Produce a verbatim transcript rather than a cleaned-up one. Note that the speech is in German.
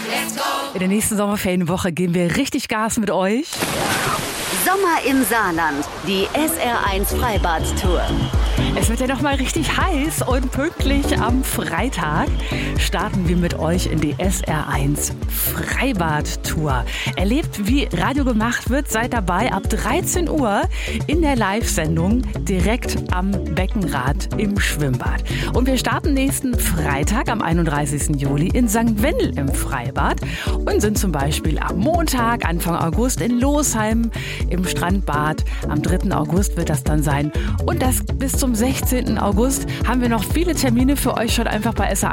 In der nächsten Sommerferienwoche geben wir richtig Gas mit euch. Sommer im Saarland, die S R eins Freibad-Tour. Es wird ja noch mal richtig heiß und pünktlich am Freitag starten wir mit euch in die S R eins Freibad-Tour. Erlebt, wie Radio gemacht wird, seid dabei ab dreizehn Uhr in der Live-Sendung direkt am Beckenrad im Schwimmbad. Und wir starten nächsten Freitag am einunddreißigsten Juli in Sankt Wendel im Freibad und sind zum Beispiel am Montag, Anfang August in Losheim im Strandbad. Am dritten August wird das dann sein. Und das bis zum sechzehnten August haben wir noch viele Termine für euch. Schaut einfach bei S R